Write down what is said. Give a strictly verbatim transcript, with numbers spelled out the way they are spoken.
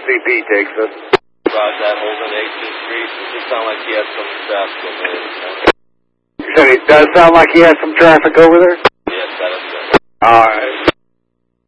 C P takes us. Roger that, Holden, eighteenth Street. Does it sound like he has some traffic over there? You said it does sound like he has some traffic over there? Yes, that is good. All right.